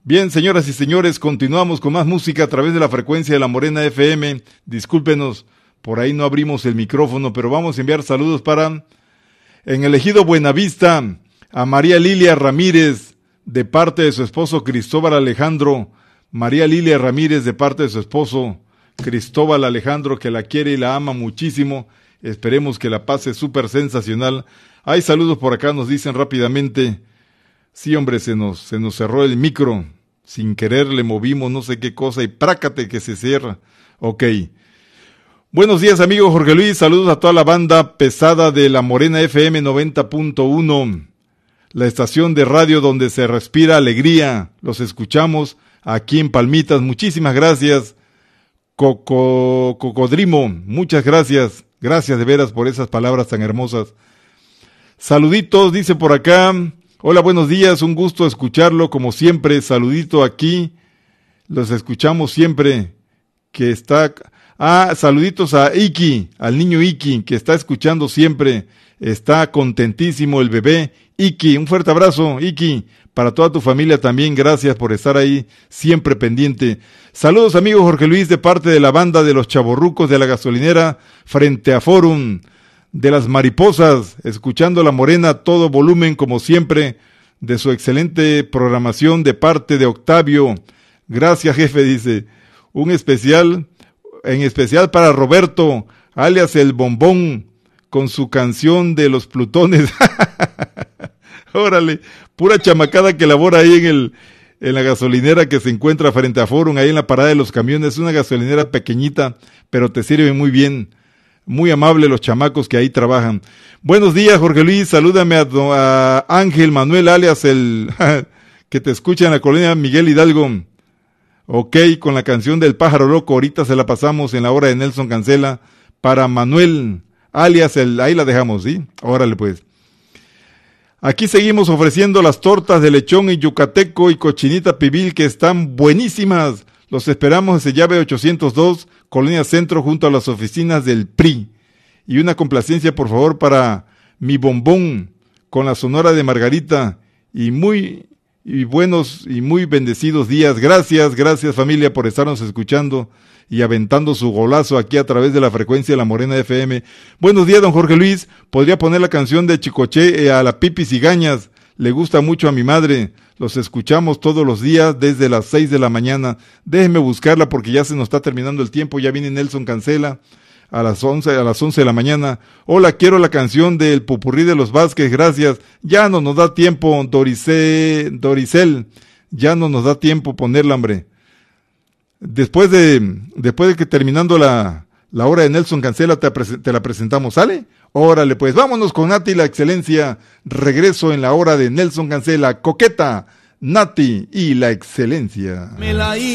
Bien, señoras y señores, continuamos con más música a través de la frecuencia de La Morena FM. Discúlpenos, por ahí no abrimos el micrófono, pero vamos a enviar saludos para, en el ejido Buenavista, a María Lilia Ramírez, de parte de su esposo Cristóbal Alejandro. María Lilia Ramírez, de parte de su esposo Cristóbal Alejandro, que la quiere y la ama muchísimo. Esperemos que la pase súper sensacional. Hay saludos por acá, nos dicen rápidamente. Sí, hombre, se nos cerró el micro. Sin querer le movimos no sé qué cosa y prácate que se cierra. Ok. Buenos días, amigo Jorge Luis. Saludos a toda la banda pesada de La Morena FM 90.1. La estación de radio donde se respira alegría. Los escuchamos aquí en Palmitas. Muchísimas gracias. Cocodrimo, muchas gracias. Gracias de veras por esas palabras tan hermosas. Saluditos, dice por acá. Hola, buenos días, un gusto escucharlo como siempre. Saludito aquí. Los escuchamos siempre. Que está... saluditos a Iki, al niño Iki, que está escuchando siempre. Está contentísimo el bebé. Iki, un fuerte abrazo, Iki. Para toda tu familia también, gracias por estar ahí, siempre pendiente. Saludos, amigo Jorge Luis, de parte de la banda de los chavorrucos de la gasolinera frente a Forum, de las mariposas, escuchando La Morena, todo volumen como siempre, de su excelente programación de parte de Octavio. Gracias, jefe, dice. En especial para Roberto, alias el Bombón, con su canción de los Plutones. Órale, pura chamacada que labora ahí en la gasolinera que se encuentra frente a Forum, ahí en la parada de los camiones. Es una gasolinera pequeñita, pero te sirve muy bien. Muy amable los chamacos que ahí trabajan. Buenos días, Jorge Luis. Salúdame a Ángel Manuel, alias el que te escucha en la colonia Miguel Hidalgo. Ok, con la canción del Pájaro Loco. Ahorita se la pasamos en la hora de Nelson Cancela para Manuel, alias ahí la dejamos, ¿sí? Órale pues. Aquí seguimos ofreciendo las tortas de lechón y yucateco y cochinita pibil que están buenísimas. Los esperamos en llave 802, Colonia Centro, junto a las oficinas del PRI. Y una complacencia, por favor, para mi bombón con la Sonora de Margarita. Y buenos y muy bendecidos días. Gracias familia por estarnos escuchando y aventando su golazo aquí a través de la frecuencia de La Morena FM. Buenos días, don Jorge Luis. ¿Podría poner la canción de Chicoché a la Pipi Cigañas? Le gusta mucho a mi madre. Los escuchamos todos los días desde las 6 de la mañana. Déjeme buscarla porque ya se nos está terminando el tiempo. Ya viene Nelson Cancela a las 11 de la mañana. Hola, quiero la canción del Popurrí de los Vázquez. Gracias. Ya no nos da tiempo, Doricel. Ya no nos da tiempo ponerla, hombre. Después de que terminando la hora de Nelson Cancela te la presentamos, ¿sale? Órale, pues vámonos con Nati la Excelencia. Regreso en la hora de Nelson Cancela. Coqueta, Nati y la Excelencia.